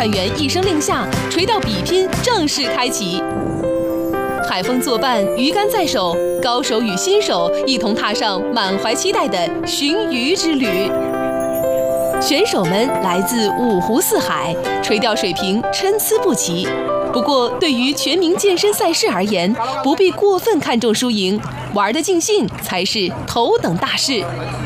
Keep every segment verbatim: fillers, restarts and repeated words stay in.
判员一声令下，垂钓比拼正式开启。海风作伴，鱼竿在手，高手与新手一同踏上满怀期待的寻鱼之旅。选手们来自五湖四海，垂钓水平参差不齐。不过，对于全民健身赛事而言，不必过分看重输赢，玩得尽兴才是头等大事。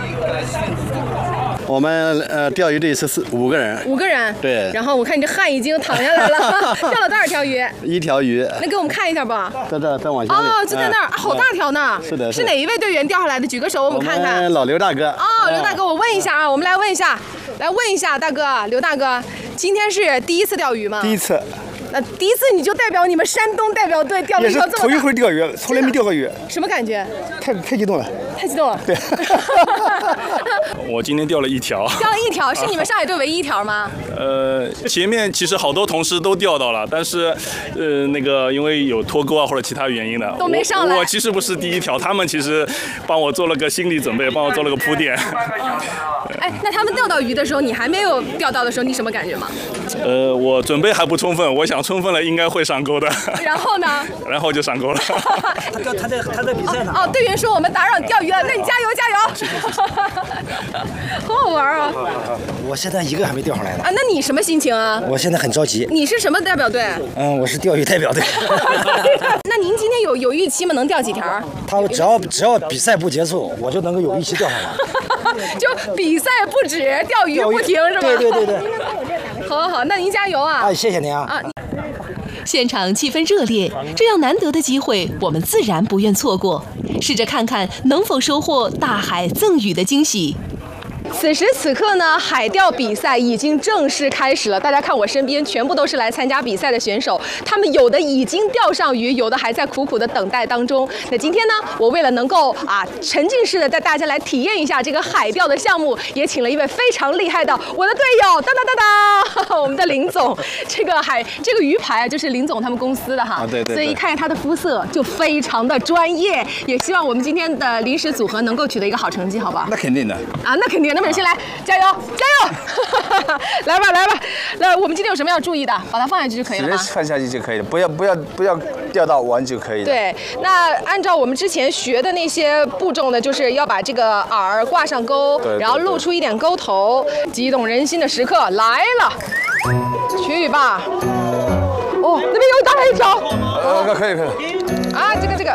我们呃钓鱼队是四五个人， 五个人。 对。 然后我看你这汗已经淌下来了，钓了多少条鱼？ 一条鱼。 能给我们看一下不？ 在这，再往下。 哦，就在那儿、嗯啊，好大条呢。 是的。 是哪一位队员钓上来的？举个手，我们看看。 我们老刘大哥。 哦，刘大哥，我问一下啊，我们来问一下，来问一下大哥，刘大哥，今天是第一次钓鱼吗？ 第一次。 那第一次你就代表你们山东代表队钓了一条这么大， 也是头一回钓鱼，从来没钓过鱼。 什么感觉？ 太太激动了。 太激动了。 对。 我今天钓了一条。 钓了一条，是你们上海队唯一一条吗？ 呃，前面其实好多同事都钓到了，但是，呃，那个因为有脱钩啊或者其他原因的， 都没上来。 我, 我其实不是第一条，他们其实帮我做了个心理准备，帮我做了个铺垫。 哎，那他们钓到鱼的时候，你还没有钓到的时候，你什么感觉吗？ 呃，我准备还不充分，我想充分了应该会上钩的。 然后呢？ 然后就上钩了。 他钓他在他在比赛呢。 哦，队员说我们打扰你钓鱼了，那你加油加油！ 谢谢谢谢。 好好玩啊！ 我现在一个还没钓上来呢。 啊，那你什么心情啊？ 我现在很着急。 你是什么代表队？ 嗯，我是钓鱼代表队。 那您今天有有预期吗？能钓几条？ 他只要只要比赛不结束，我就能够有预期钓上来。 就比赛不止，钓鱼不停是吧？ 对对对对。 好好好，那您加油啊！ 哎，谢谢您啊！啊。 现场气氛热烈，这样难得的机会，我们自然不愿错过。试着看看能否收获大海赠予的惊喜。 此时此刻呢，海钓比赛已经正式开始了。大家看我身边，全部都是来参加比赛的选手，他们有的已经钓上鱼，有的还在苦苦的等待当中。那今天呢，我为了能够啊沉浸式的带大家来体验一下这个海钓的项目，也请了一位非常厉害的我的队友，当当当当，我们的林总。这个海这个鱼排啊，就是林总他们公司的哈， 啊对 对, 对。 所以一看他的肤色就非常的专业，也希望我们今天的临时组合能够取得一个好成绩，好不好？ 那肯定的。 啊，那肯定。那么先来，加油，加油！来吧，来吧，来，我们今天有什么要注意的？把它放下去就可以了吗？ 直接放下去就可以了，不要不要不要钓到完就可以了。 对，那按照我们之前学的那些步骤呢，就是要把这个饵挂上钩， 对对对， 然后露出一点钩头，激动人心的时刻来了，取吧。哦，那边有大一条。 呃，可以可以。 啊，这个这个。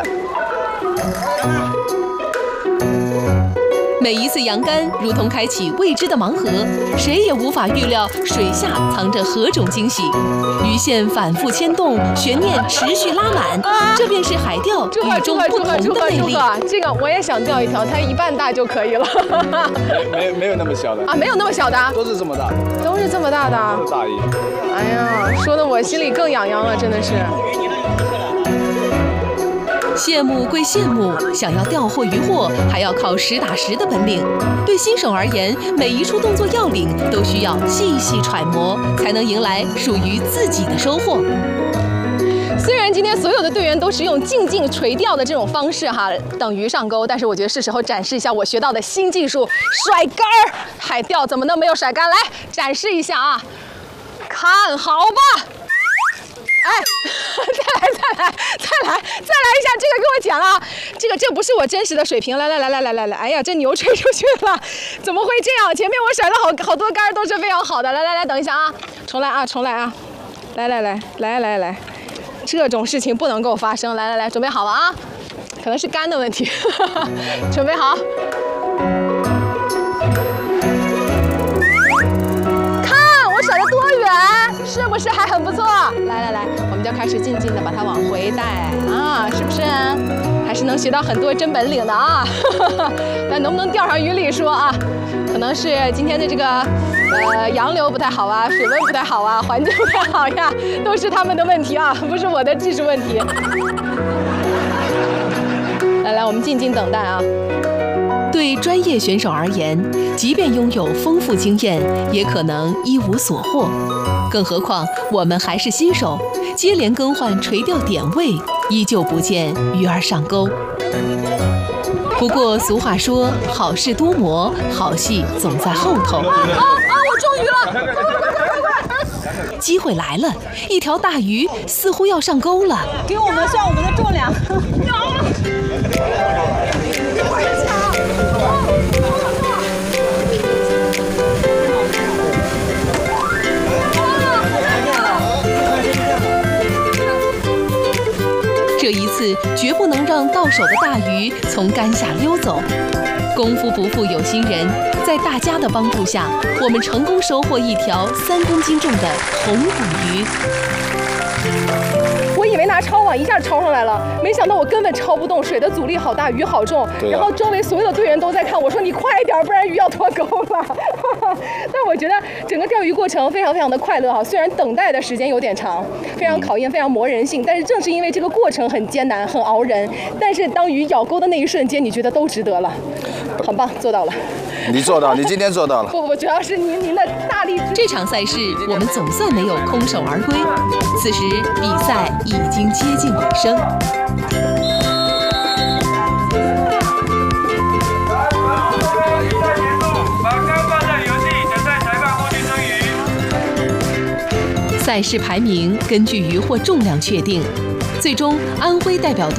每一次扬竿如同开启未知的盲盒，谁也无法预料水下藏着何种惊喜。鱼线反复牵动，悬念持续拉满，啊、这便是海钓与众不同的魅力。 这个我也想钓一条，才一半大就可以了。 没没有那么小的啊，没有那么小的， 都是这么大的， 都是这么大的， 都是大鱼。 哎呀，说的我心里更痒痒了，真的是。 羡慕归羡慕，想要钓获渔获，还要靠实打实的本领。对新手而言，每一处动作要领都需要细细揣摩，才能迎来属于自己的收获。 虽然今天所有的队员都是用静静垂钓的这种方式哈，等鱼上钩，但是我觉得是时候展示一下我学到的新技术——甩竿儿。海钓怎么能没有甩竿？来展示一下啊！看好吧。哎，再来，再来，再来，再来一下！这个给我讲啊，这个这不是我真实的水平。来来来来来来来，哎呀，这牛吹出去了，怎么会这样？前面我甩了好好多竿都是非常好的。来来来，等一下啊，重来啊，重来啊！来来来来来来，这种事情不能够发生。来来来，准备好了啊，可能是竿的问题，准备好。看我甩得多远！是不是还很不错？来来来，我们就开始静静的把它往回带啊，是不是？还是能学到很多真本领的啊！但能不能钓上鱼里说啊，可能是今天的这个呃洋流不太好啊，水温不太好啊，环境不太好呀，都是他们的问题啊，不是我的技术问题。来来，我们静静等待啊。 对专业选手而言，即便拥有丰富经验，也可能一无所获。更何况我们还是新手，接连更换垂钓点位，依旧不见鱼儿上钩。不过俗话说，好事多磨，好戏总在后头。 啊啊！我中鱼了！快快快快快快！ 机会来了，一条大鱼似乎要上钩了。 给我们算我们的重量。 这一次绝不能让到手的大鱼从竿下溜走。功夫不负有心人，在大家的帮助下，我们成功收获一条三公斤重的红骨鱼。 我以为拿抄网一下抄上来了，没想到我根本抄不动，水的阻力好大，鱼好重。 对啊、 然后周围所有的队员都在看，我说你快点，不然鱼要脱钩了。但我觉得整个钓鱼过程非常非常的快乐哈，虽然等待的时间有点长，非常考验，非常磨人性，但是正是因为这个过程很艰难，很熬人，但是当鱼咬钩的那一瞬间，你觉得都值得了，很棒，做到了。 你做到，你今天做到了。 不不，主要是您您的大力支持。 这场赛事我们总算没有空手而归，此时比赛已经接近尾声。赛事排名根据渔获重量确定，最终安徽代表队